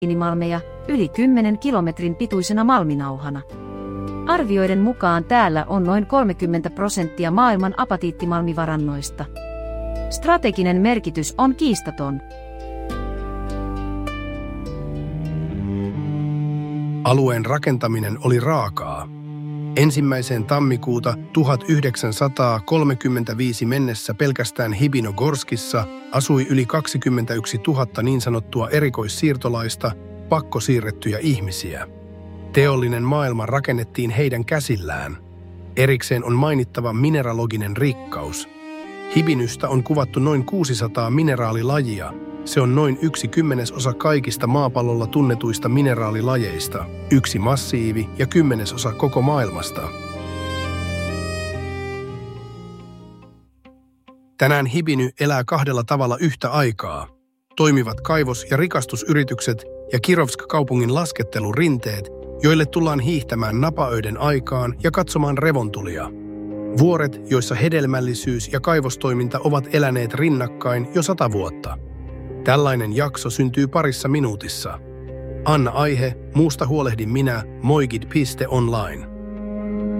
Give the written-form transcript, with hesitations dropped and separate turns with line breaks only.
apatiittimalmeja yli 10 kilometrin pituisena malminauhana. Arvioiden mukaan täällä on noin 30% maailman apatiittimalmivarannoista. Strateginen merkitys on kiistaton.
Alueen rakentaminen oli raakaa. 1. tammikuuta 1935 mennessä pelkästään Hibinogorskissa asui yli 21 000 niin sanottua erikoissiirtolaista, pakkosiirrettyjä ihmisiä. Teollinen maailma rakennettiin heidän käsillään. Erikseen on mainittava mineraloginen rikkaus. Hibinystä on kuvattu noin 600 mineraalilajia. Se on noin 1/10 kaikista maapallolla tunnetuista mineraalilajeista, 1 massiivi ja 10% koko maailmasta. Tänään Hibiny elää 2 tavalla yhtä aikaa. Toimivat kaivos- ja rikastusyritykset ja Kirovsk-kaupungin laskettelurinteet, joille tullaan hiihtämään napaöiden aikaan ja katsomaan revontulia. Vuoret, joissa hedelmällisyys ja kaivostoiminta ovat eläneet rinnakkain jo 100 vuotta. Tällainen jakso syntyy parissa minuutissa. Anna aihe, muusta huolehdin minä, moigid.online.